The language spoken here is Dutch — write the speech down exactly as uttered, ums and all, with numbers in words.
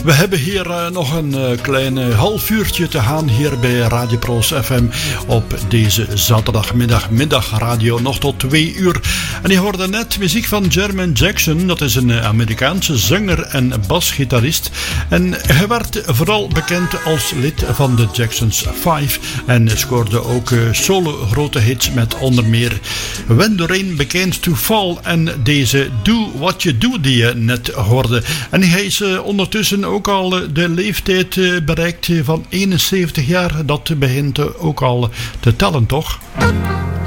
We hebben hier uh, nog een uh, klein uh, half uurtje te gaan hier bij Radio Proos F M op deze zaterdagmiddag, middagradio, nog tot twee uur. En je hoorde net muziek van Jermaine Jackson, dat is een uh, Amerikaanse zanger en basgitarist. En hij werd vooral bekend als lid van de Jacksons vijf en scoorde ook uh, solo grote hits met onder meer When the Rain Begins to Fall en deze Do What You Do die je net hoorde. En hij is uh, ondertussen ook al de leeftijd uh, bereikt van eenenzeventig jaar. Dat begint uh, ook al te tellen, toch?